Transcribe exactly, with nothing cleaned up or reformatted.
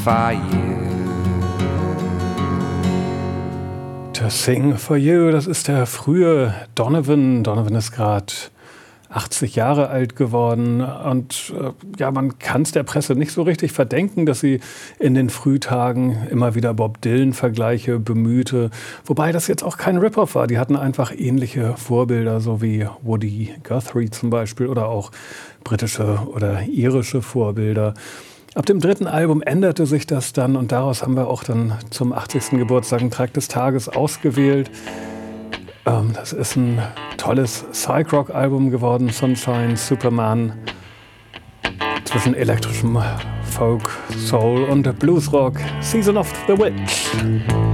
for you. To Sing for You, das ist der frühe Donovan. Donovan ist gerade achtzig Jahre alt geworden und äh, ja, man kann es der Presse nicht so richtig verdenken, dass sie in den Frühtagen immer wieder Bob Dylan-Vergleiche bemühte, wobei das jetzt auch kein Rip-Off war. Die hatten einfach ähnliche Vorbilder, so wie Woody Guthrie zum Beispiel oder auch britische oder irische Vorbilder. Ab dem dritten Album änderte sich das dann und daraus haben wir auch dann zum achtzigsten Geburtstag einen Track des Tages ausgewählt. Ähm, das ist ein tolles Psych-Rock-Album geworden, Sunshine Superman, zwischen elektrischem Folk, Soul und Bluesrock, Season of the Witch.